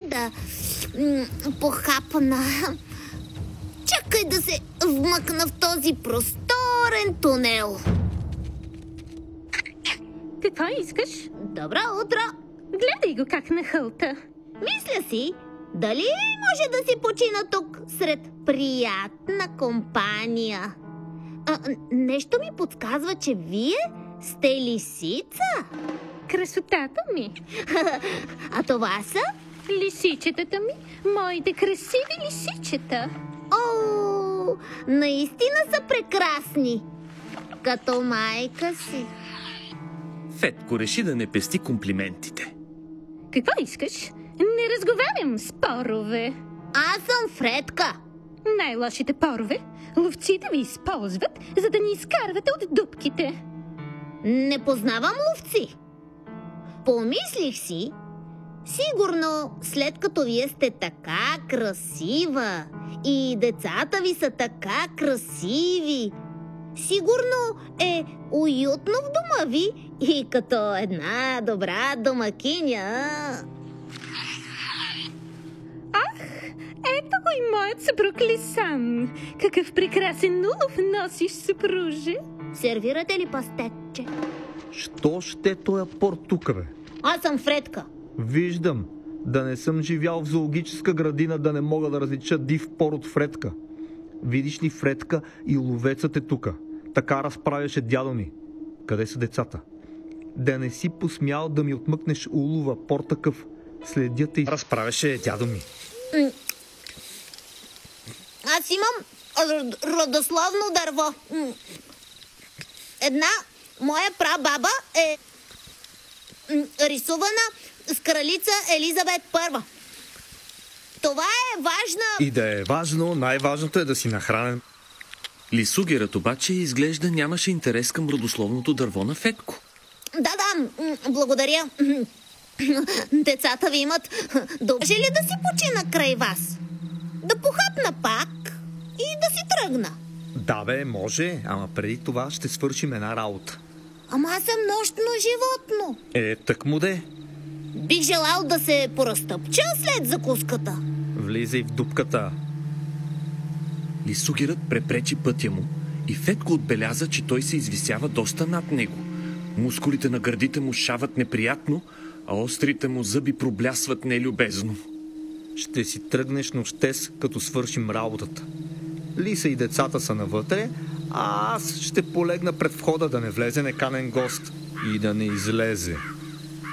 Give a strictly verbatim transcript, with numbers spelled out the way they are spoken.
да м- похапна. Чакай да се вмъкна в този просторен тунел. Какво искаш? Добро утро! Гледай го как нахълта. Мисля си, дали може да си почина тук сред приятна компания. А, нещо ми подсказва, че вие сте лисица. Красотата ми. А това са? Лисичетата ми. Моите красиви лисичета. О, наистина са прекрасни. Като майка си. Фетко реши да не пести комплиментите. Какво искаш? Не разговарям с порове. Аз съм Фредка. Най-лошите порове. Ловците ви използват, за да ни изкарвате от дупките. Не познавам ловци. Помислих си, сигурно след като вие сте така красива и децата ви са така красиви, сигурно е уютно в дома ви и като една добра домакиня. Ах, ето го и моят съпруг Лисан. Какъв прекрасен улов носиш, съпруже. Сервирате ли пастетче? Що ще тоя порт тук, бе? Аз съм Фредка. Виждам. Да не съм живял в зоологическа градина, да не мога да различа див пор от Фредка. Видиш ли, Фредка, и ловецът е тука. Така разправяше дядо ми. Къде са децата? Да не си посмял да ми отмъкнеш улова, пор такъв. Следя те и разправяше дядо ми. Аз имам р- родословно дърво. М. Една моя прабаба е м, рисувана с кралица Елизабет Първа. Това е важна... И да е важно, най-важното е да си нахранен. Лисугерът обаче изглежда нямаше интерес към родословното дърво на Фетко. Да, да, м, благодаря. Децата ви имат... Може ли да си почина край вас? Да похапна пак и да си тръгна. Да, бе, може, ама преди това ще свършим една работа. Ама аз съм нощно животно. Е, так му де. Бих желал да се поразтъпча след закуската. Влизай в дупката. Лисугерът препречи пътя му и Фетко отбеляза, че той се извисява доста над него. Мускулите на гърдите му шават неприятно, а острите му зъби проблясват нелюбезно. Ще си тръгнеш нощес, като свършим работата. Лиса и децата са навътре, а аз ще полегна пред входа да не влезе неканен гост и да не излезе.